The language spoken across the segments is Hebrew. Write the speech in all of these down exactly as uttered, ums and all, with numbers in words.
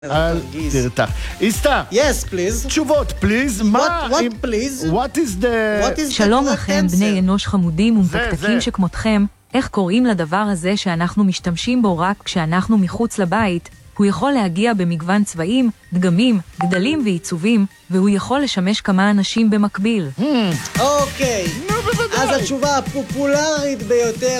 אל תרתח. איסתא. Yes, please. תשובות, please. מה? What, what, please? What is the... שלום לכם, בני אנוש חמודים ומתקתקים שכמותכם. איך קוראים לדבר הזה שאנחנו משתמשים בו רק כשאנחנו מחוץ לבית? הוא יכול להגיע במגוון צבעים, דגמים, גדלים ועיצובים, והוא יכול לשמש כמה אנשים במקביל. אוקיי. אז התשובה הפופולרית ביותר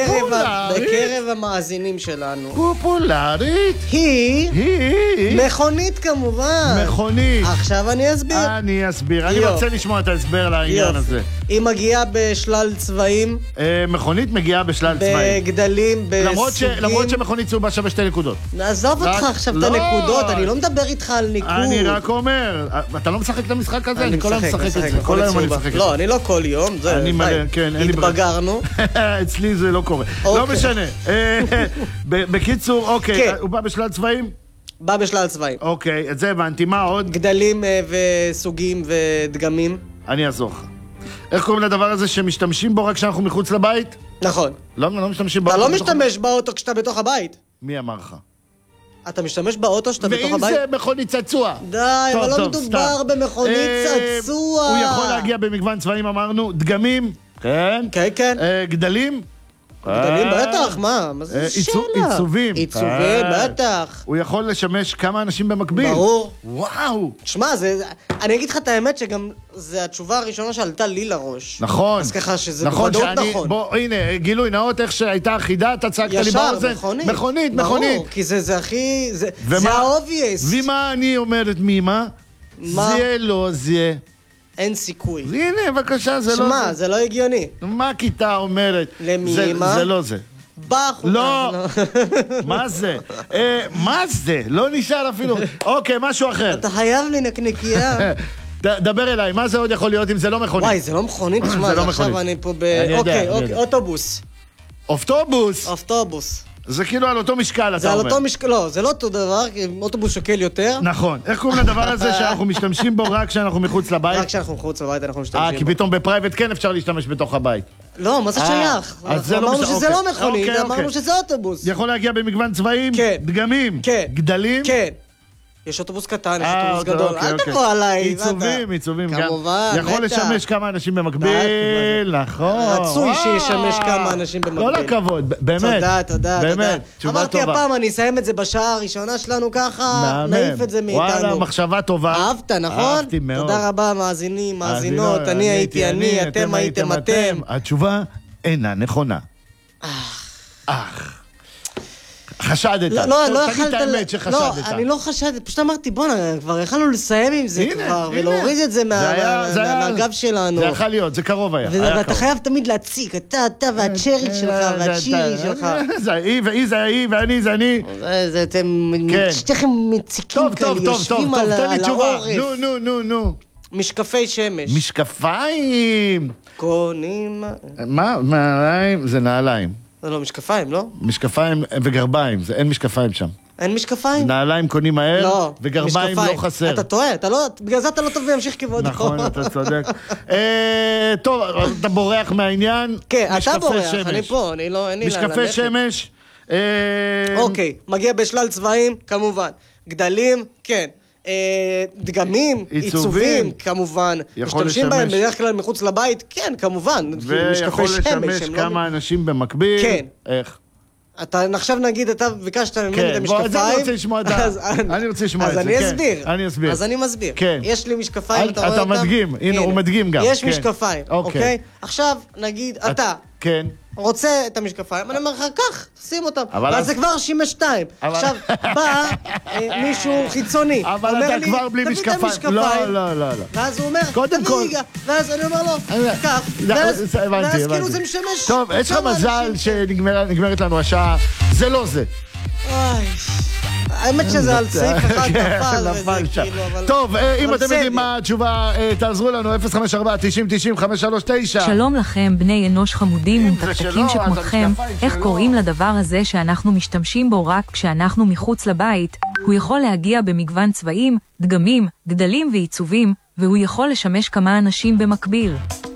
בקרב המאזינים שלנו. פופולרית? היא... היא... מכונית כמובן. מכונית. עכשיו אני אסביר. אני אסביר. אני רוצה לשמוע את ההסבר לעניין הזה. היא מגיעה בשלל צבעים. מכונית מגיעה בשלל צבעים. בגדלים, בסוגים. למרות שמכונית צהובה שווה שתי נקודות. נעזוב אותך עכשיו את הנקודות, אני לא מדבר איתך על ניקוד. אני רק אומר, אתה לא משחק את המשחק הזה? אני כל היום משחק את זה. כל היום אני משחק את זה. לא, אני לא כל יום, זה... התבגרנו. אצלי זה לא קורה. לא משנה. בקיצור, אוקיי, הוא בא בשלל צבעים? בא בשלל צבעים. אוקיי, את זה הבנתי. מה עוד? גדלים וסוגים ודגמים. אני אעזור לך. איך קוראים לדבר הזה שמשתמשים בו רק כשאנחנו מחוץ לבית? נכון. לא משתמשים בו. אתה לא משתמש באוטו כשאתה בתוך הבית. מי אמר לך? אתה משתמש באוטו שאתה בתוך הבית? ואם זה מכונית צעצוע? די, אבל לא מדובר במכונית צעצוע. הוא יכול להגיע במגוון צבעים, אמרנו, דגמים, כן? כן, כן. גדלים? גדלים, בטח, מה? מה זה שאלה? עיצובים. עיצובים, בטח. הוא יכול לשמש כמה אנשים במקביל. ברור. וואו. שמע, אני אגיד לך את האמת שגם זה התשובה הראשונה שעלתה לי לראש. נכון. אז ככה שזה בוודאות נכון. בוא, הנה, גילוי נאות, איך שהייתה אחידה, אתה צעקת לי באוזן. ישר, מכונית. מכונית, מכונית. ברור, כי זה הכי... זה ה-obvious. ומה אני אומרת מימה? מה? זה לא זה. אין סיכוי. הנה, בבקשה, זה לא זה. שמה, זה לא הגיוני. מה כיתה אומרת? למי, מה? זה לא זה. בח. לא. מה זה? מה זה? לא נשאר אפילו. אוקיי, משהו אחר. אתה חייב לי נקניקיה. דבר אליי, מה זה עוד יכול להיות אם זה לא מכונית? וואי, זה לא מכונית? תשמע, עכשיו אני פה ב... אוקיי, אוקיי, אוטובוס. אוטובוס? אוטובוס. זה כאילו על אותו משקל, אתה אומר. זה על אותו משקל, לא, זה לא אותו דבר, כי אוטובוס שוקל יותר. נכון. איך קוראים לדבר הזה שאנחנו משתמשים בו רק כשאנחנו מחוץ לבית? רק כשאנחנו מחוץ לבית אנחנו משתמשים בו. אה, כי פתאום בפרייבט כן אפשר להשתמש בתוך הבית. לא, מה זה שייך? אמרנו שזה לא מכונית, אמרנו שזה אוטובוס. יכול להגיע במגוון צבעים? כן. דגמים? כן. גדלים? כן. יש אוטובוס קטן, יש אוטובוס גדול, אל תבוא עליי. עיצובים, עיצובים גם. כמובן, יכול לשמש כמה אנשים במקביל, נכון. רצוי שישמש כמה אנשים במקביל. כל הכבוד, באמת. תודה, תודה, באמת, תשובה טובה. אמרתי הפעם, אני אסיים את זה בשעה הראשונה שלנו ככה, נעיף את זה מאיתנו. וואלה, מחשבה טובה. אהבת, נכון? אהבתי מאוד. תודה רבה, מאזינים, מאזינות, אני הייתי אני, אתם הייתם אתם. התשובה אינה נכונה. אך. חשדת. לא, לא תגיד את האמת שחשדת. לא, אני לא חשדת, פשוט אמרתי, בוא, כבר יכלנו לסיים עם זה כבר, ולהוריד את זה מהגב שלנו. זה יכול להיות, זה קרוב היה. ואתה חייב תמיד להציג, אתה, אתה והצ'ריק שלך, והצ'ירי שלך. זה היא, והיא זה היא, ואני זה אני. זה אתם, שתיכם מציקים כאלה, יושבים על העורף. נו, נו, נו, נו. משקפי שמש. משקפיים. קונים... מה? נעליים? זה נעליים. זה לא משקפיים, לא? משקפיים וגרביים, אין משקפיים שם. אין משקפיים? נעליים קונים מהר, לא, וגרביים לא חסר. אתה טועה, אתה לא, בגלל זה אתה לא טוב וימשיך כבוד. נכון, אתה צודק. טוב, אתה בורח מהעניין. כן, אתה בורח, אני פה, אני לא, אין לי לאן ללכת. משקפי שמש. אוקיי, מגיע בשלל צבעים, כמובן. גדלים, כן. דגמים, עיצובים, כמובן. משתמשים בהם בדרך כלל מחוץ לבית, כן, כמובן. ויכול לשמש כמה אנשים במקביל. כן. איך? אתה עכשיו נגיד, אתה ביקשת ממני את המשקפיים. כן, בוא, אני רוצה לשמוע את זה. אני רוצה לשמוע את זה, אז אני אסביר. אני אסביר. אז אני מסביר. כן. יש לי משקפיים, אתה רואה אותם? אתה מדגים, הנה, הוא מדגים גם. יש משקפיים, אוקיי? עכשיו, נגיד, אתה. כן. רוצה את המשקפיים, אני אומר לך, כך, שים אותם. ואז זה כבר שימש שתיים. עכשיו, בא מישהו חיצוני. אבל אתה כבר בלי משקפיים. לא, לא, לא. ואז הוא אומר, תביא, ואז אני אומר לו, כך. ואז כאילו זה משמש. טוב, יש לך מזל שנגמרת לנו השעה. זה לא זה. אוי... האמת שזה על סעיף אחד נפל, טוב, אם אתם יודעים מה התשובה, תעזרו לנו, אפס חמש ארבע תשעים תשעים חמש שלוש תשע. שלום לכם, בני אנוש חמודים ומתקתקים שכמותכם. איך קוראים לדבר הזה שאנחנו משתמשים בו רק כשאנחנו מחוץ לבית? הוא יכול להגיע במגוון צבעים, דגמים, גדלים ועיצובים, והוא יכול לשמש כמה אנשים במקביל.